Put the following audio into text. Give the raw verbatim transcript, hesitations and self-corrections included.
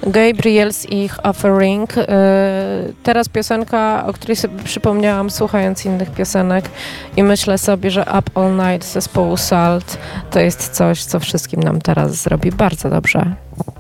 Gabriel's ich Offering. Teraz piosenka, o której sobie przypomniałam słuchając innych piosenek i myślę sobie, że Up All Night zespołu Salt to jest coś, co wszystkim nam teraz zrobi bardzo dobrze.